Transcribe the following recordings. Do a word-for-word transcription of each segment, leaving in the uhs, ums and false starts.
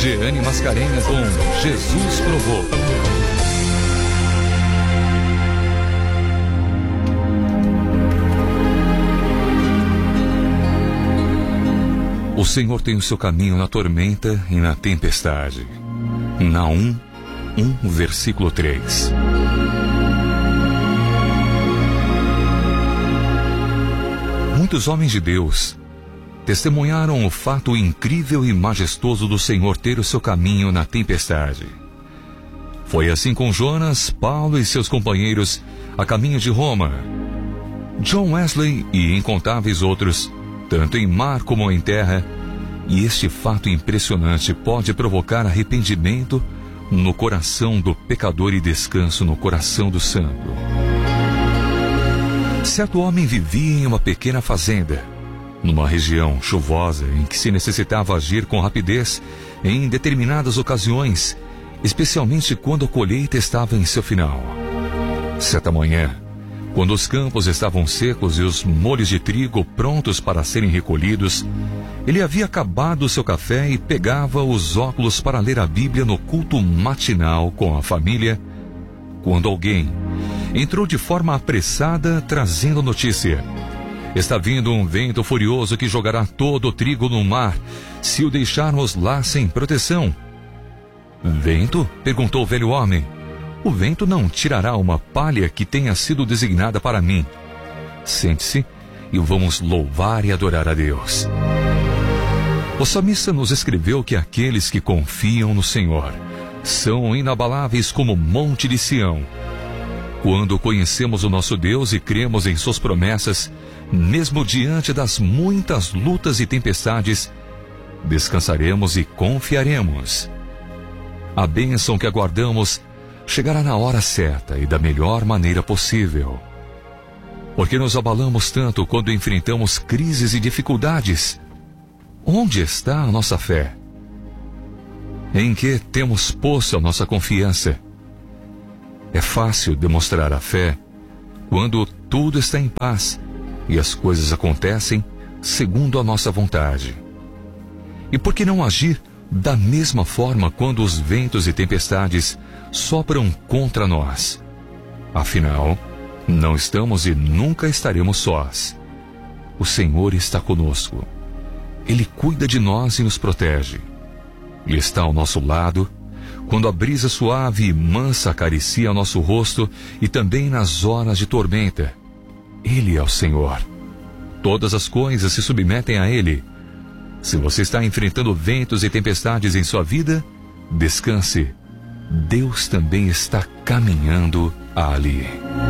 Jeane Mascarenhas com Jesus Provou. O Senhor tem o seu caminho na tormenta e na tempestade. Naum um, versículo três. Muitos homens de Deus testemunharam o fato incrível e majestoso do Senhor ter o seu caminho na tempestade. Foi assim com Jonas, Paulo e seus companheiros a caminho de Roma. John Wesley e incontáveis outros, tanto em mar como em terra, e este fato impressionante pode provocar arrependimento no coração do pecador e descanso no coração do santo. Certo homem vivia em uma pequena fazenda, numa região chuvosa em que se necessitava agir com rapidez em determinadas ocasiões, especialmente quando a colheita estava em seu final. Certa manhã, quando os campos estavam secos e os molhos de trigo prontos para serem recolhidos, ele havia acabado seu café e pegava os óculos para ler a Bíblia no culto matinal com a família, quando alguém entrou de forma apressada trazendo notícia. Está vindo um vento furioso que jogará todo o trigo no mar, se o deixarmos lá sem proteção. Vento? Perguntou o velho homem. O vento não tirará uma palha que tenha sido designada para mim. Sente-se e vamos louvar e adorar a Deus. O salmista nos escreveu que aqueles que confiam no Senhor são inabaláveis como o monte de Sião. Quando conhecemos o nosso Deus e cremos em suas promessas, mesmo diante das muitas lutas e tempestades, descansaremos e confiaremos. A bênção que aguardamos chegará na hora certa e da melhor maneira possível. Porque nos abalamos tanto quando enfrentamos crises e dificuldades? Onde está a nossa fé? Em que temos posto a nossa confiança? É fácil demonstrar a fé quando tudo está em paz e as coisas acontecem segundo a nossa vontade. E por que não agir da mesma forma quando os ventos e tempestades sopram contra nós? Afinal, não estamos e nunca estaremos sós. O Senhor está conosco. Ele cuida de nós e nos protege. Ele está ao nosso lado quando a brisa suave e mansa acaricia nosso rosto e também nas horas de tormenta. Ele é o Senhor. Todas as coisas se submetem a Ele. Se você está enfrentando ventos e tempestades em sua vida, descanse. Deus também está caminhando ali.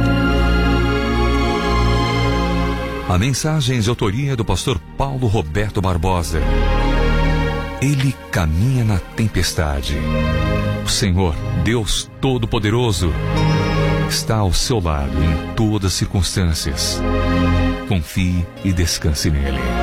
A mensagem de autoria do pastor Paulo Roberto Barbosa. Ele caminha na tempestade. O Senhor, Deus Todo-Poderoso, está ao seu lado em todas as circunstâncias. Confie e descanse nele.